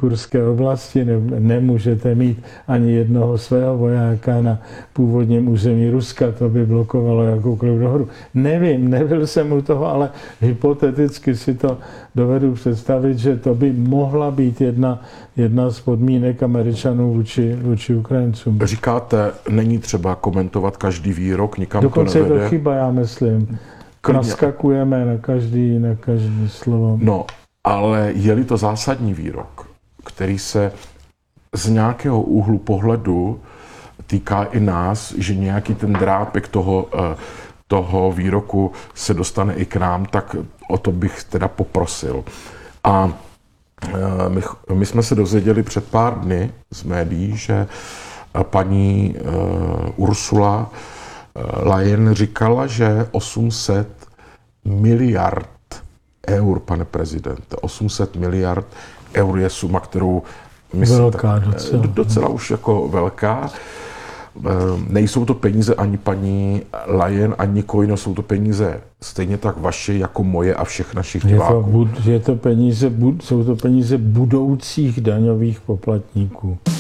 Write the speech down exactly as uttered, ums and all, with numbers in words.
kurské oblasti, ne, nemůžete mít ani jednoho svého vojáka na původním území Ruska, to by blokovalo jakoukoliv dohodu. Nevím, nebyl jsem u toho, ale hypoteticky si to dovedu představit, že to by mohla být jedna, jedna z podmínek Američanů vůči, vůči Ukrajincům. Říkáte, není třeba komentovat každý výrok, nikam Dokonce to nevede. je to chyba, já myslím. Klidně. Naskakujeme na každý, na každý slovo. No, ale je-li to zásadní výrok, který se z nějakého úhlu pohledu týká i nás, že nějaký ten drápek toho, toho výroku se dostane i k nám, tak o to bych teda poprosil. A my, my jsme se dozvěděli před pár dny z médií, že paní Ursula Leyen říkala, že osm set miliard eur, pane prezidente, osm set miliard eur je suma, kterou myslím, velká, docela. docela už jako velká. Nejsou to peníze ani paní Leyen, ani Coino, jsou to peníze stejně tak vaše, jako moje a všech našich diváků. Je to, je to peníze, jsou to peníze budoucích daňových poplatníků.